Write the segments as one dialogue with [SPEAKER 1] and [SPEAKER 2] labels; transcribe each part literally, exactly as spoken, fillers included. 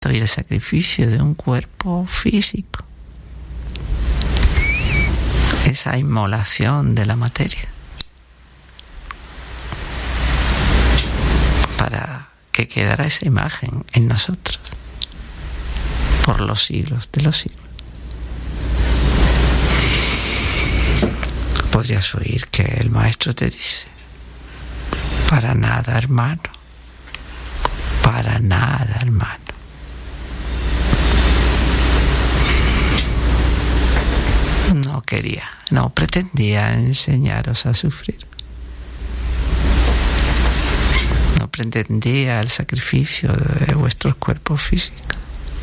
[SPEAKER 1] y el sacrificio de un cuerpo físico, esa inmolación de la materia, para que quedara esa imagen en nosotros por los siglos de los siglos. Podrías oír que el maestro te dice: para nada, hermano, para nada, hermano. No quería, no pretendía enseñaros a sufrir. No pretendía el sacrificio de vuestros cuerpos físicos.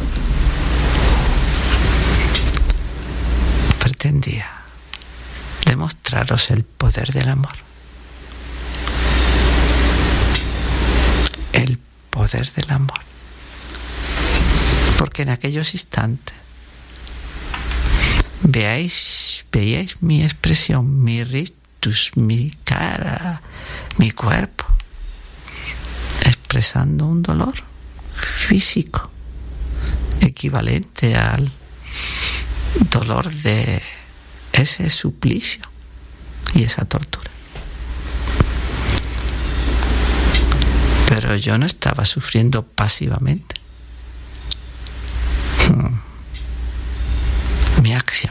[SPEAKER 1] Pretendía demostraros el poder del amor. El poder del amor. Porque en aquellos instantes veáis, veíais mi expresión, mi rictus, mi cara, mi cuerpo, expresando un dolor físico equivalente al dolor de ese suplicio y esa tortura. Pero yo no estaba sufriendo pasivamente. Mi acción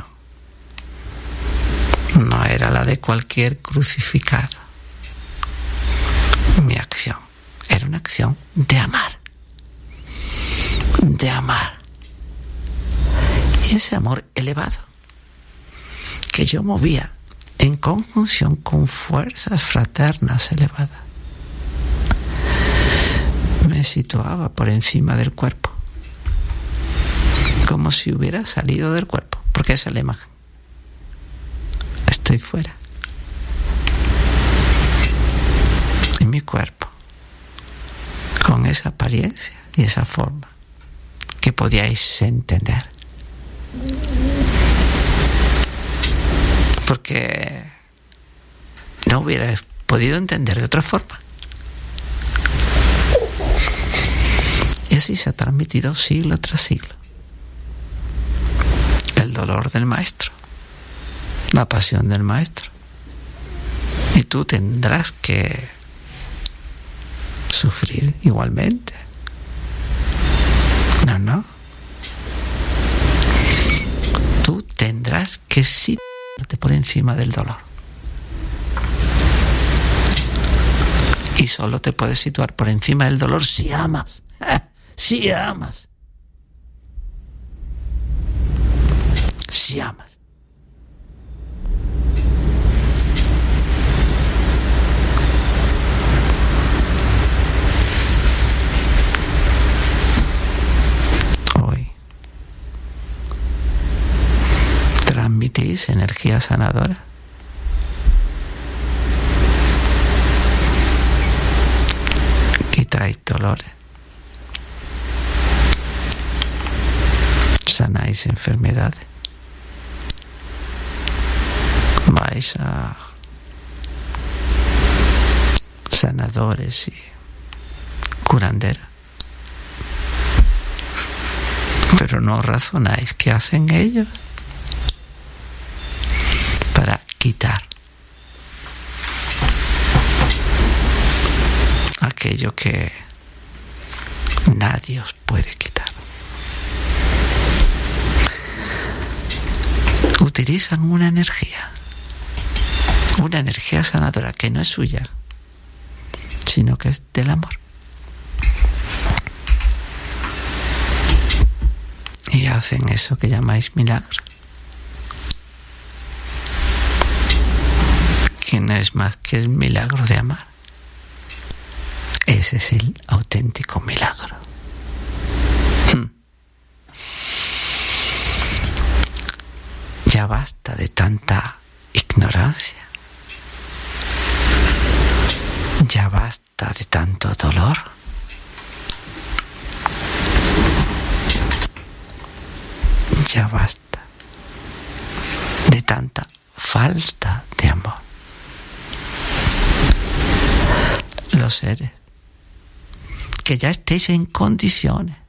[SPEAKER 1] no era la de cualquier crucificado. Mi acción era una acción de amar. De amar. Y ese amor elevado que yo movía en conjunción con fuerzas fraternas elevadas me situaba por encima del cuerpo, como si hubiera salido del cuerpo, porque esa es la imagen. Estoy fuera. En mi cuerpo, con esa apariencia y esa forma que podíais entender. Porque no hubiera podido entender de otra forma. Y así se ha transmitido siglo tras siglo. El dolor del maestro, la pasión del maestro. Y tú tendrás que sufrir igualmente. No, no. Tú tendrás que situarte por encima del dolor. Y solo te puedes situar por encima del dolor si amas. Si amas. Si amas. Hoy transmitís energía sanadora. Quitáis dolores. Sanáis enfermedades. Vais a sanadores y curanderas. Pero no razonáis qué hacen ellos para quitar aquello que nadie os puede quitar. Utilizan una energía, una energía sanadora que no es suya, sino que es del amor. Y hacen eso que llamáis milagro, que no es más que el milagro de amar. Ese es el auténtico milagro. Ya basta de tanta ignorancia. Ya basta de tanto dolor. Ya basta de tanta falta de amor. Los seres que ya estéis en condiciones